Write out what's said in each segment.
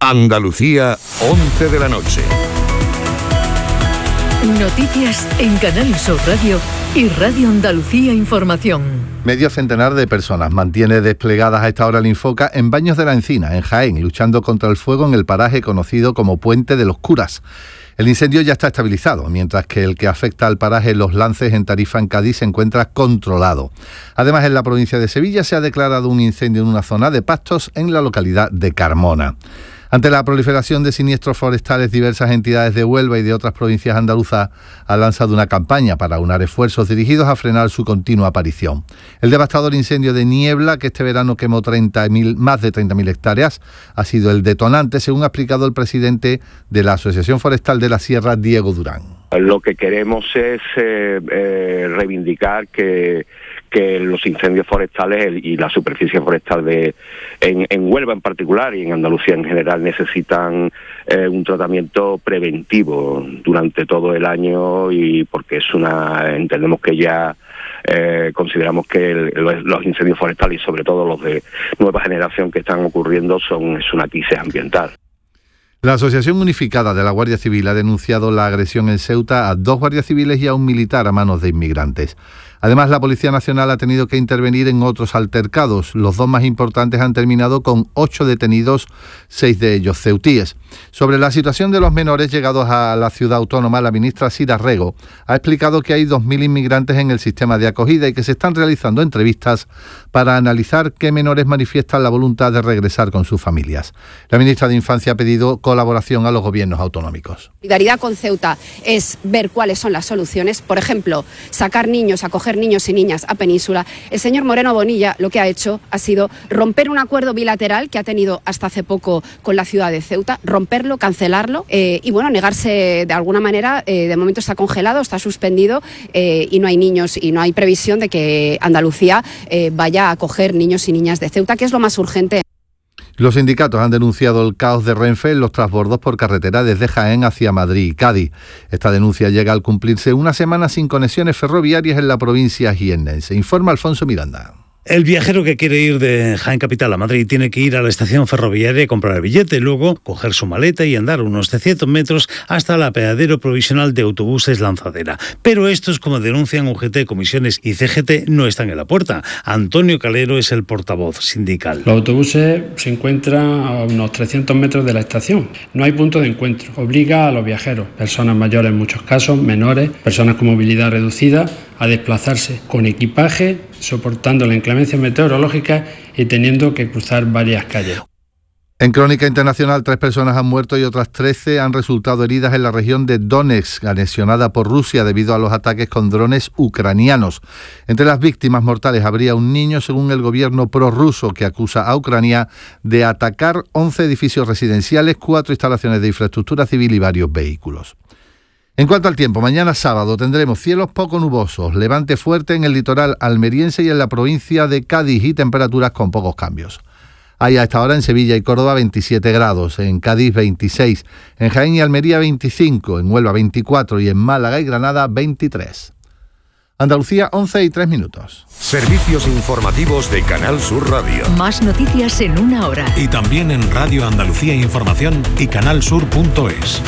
Andalucía, 11 de la noche. Noticias en Canal Sur Radio y Radio Andalucía Información. Medio centenar de personas mantiene desplegadas a esta hora el Infoca en Baños de la Encina, en Jaén, luchando contra el fuego en el paraje conocido como Puente de los Curas. El incendio ya está estabilizado, mientras que el que afecta al paraje Los Lances en Tarifa, en Cádiz, se encuentra controlado. Además, en la provincia de Sevilla se ha declarado un incendio en una zona de pastos en la localidad de Carmona. Ante la proliferación de siniestros forestales, diversas entidades de Huelva y de otras provincias andaluzas han lanzado una campaña para aunar esfuerzos dirigidos a frenar su continua aparición. El devastador incendio de Niebla, que este verano quemó más de 30.000 hectáreas, ha sido el detonante, según ha explicado el presidente de la Asociación Forestal de la Sierra, Diego Durán. Lo que queremos es reivindicar que los incendios forestales y la superficie forestal en Huelva en particular y en Andalucía en general necesitan un tratamiento preventivo durante todo el año, y porque entendemos que ya consideramos que los incendios forestales y sobre todo los de nueva generación que están ocurriendo es una crisis ambiental. La Asociación Unificada de la Guardia Civil ha denunciado la agresión en Ceuta a 2 guardias civiles y a un militar a manos de inmigrantes. Además, la Policía Nacional ha tenido que intervenir en otros altercados. Los 2 más importantes han terminado con 8 detenidos, 6 de ellos ceutíes. Sobre la situación de los menores llegados a la ciudad autónoma, la ministra Sira Rego ha explicado que hay 2.000 inmigrantes en el sistema de acogida y que se están realizando entrevistas para analizar qué menores manifiestan la voluntad de regresar con sus familias. La ministra de Infancia ha pedido colaboración a los gobiernos autonómicos. Solidaridad con Ceuta es ver cuáles son las soluciones. Por ejemplo, acoger niños y niñas a Península. El señor Moreno Bonilla lo que ha hecho ha sido romper un acuerdo bilateral que ha tenido hasta hace poco con la ciudad de Ceuta, romperlo, cancelarlo y negarse de alguna manera. De momento está congelado, está suspendido y no hay niños y no hay previsión de que Andalucía vaya a acoger niños y niñas de Ceuta, que es lo más urgente. Los sindicatos han denunciado el caos de Renfe en los transbordos por carretera desde Jaén hacia Madrid y Cádiz. Esta denuncia llega al cumplirse una semana sin conexiones ferroviarias en la provincia jiennense. Informa Alfonso Miranda. El viajero que quiere ir de Jaén Capital a Madrid tiene que ir a la estación ferroviaria y comprar el billete, luego coger su maleta y andar unos 300 metros hasta el apeadero provisional de autobuses Lanzadera. Pero estos, como denuncian UGT, Comisiones y CGT, no están en la puerta. Antonio Calero es el portavoz sindical. Los autobuses se encuentran a unos 300 metros de la estación. No hay punto de encuentro. Obliga a los viajeros, personas mayores en muchos casos, menores, personas con movilidad reducida, a desplazarse con equipaje, soportando la inclemencia meteorológica y teniendo que cruzar varias calles. En crónica internacional, 3 personas han muerto y otras 13 han resultado heridas en la región de Donetsk, anexionada por Rusia debido a los ataques con drones ucranianos. Entre las víctimas mortales habría un niño, según el gobierno prorruso, que acusa a Ucrania de atacar 11 edificios residenciales, 4 instalaciones de infraestructura civil y varios vehículos. En cuanto al tiempo, mañana sábado tendremos cielos poco nubosos, levante fuerte en el litoral almeriense y en la provincia de Cádiz y temperaturas con pocos cambios. Hay a esta hora en Sevilla y Córdoba 27 grados, en Cádiz 26, en Jaén y Almería 25, en Huelva 24 y en Málaga y Granada 23. Andalucía, 11:03. Servicios informativos de Canal Sur Radio. Más noticias en una hora. Y también en Radio Andalucía Información y canalsur.es.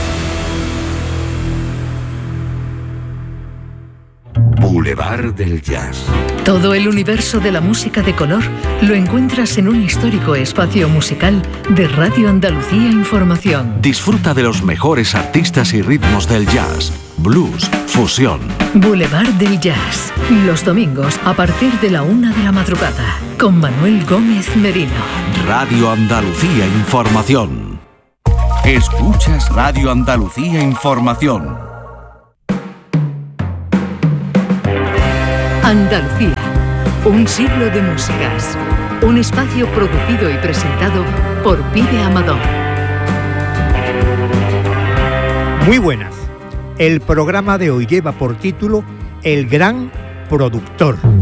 Boulevard del Jazz. Todo el universo de la música de color lo encuentras en un histórico espacio musical de Radio Andalucía Información. Disfruta de los mejores artistas y ritmos del jazz, blues, fusión. Boulevard del Jazz. Los domingos a partir de la 1 de la madrugada. Con Manuel Gómez Merino. Radio Andalucía Información. Escuchas Radio Andalucía Información. Andalucía, un siglo de músicas. Un espacio producido y presentado por Pide Amador. Muy buenas. El programa de hoy lleva por título El Gran Productor.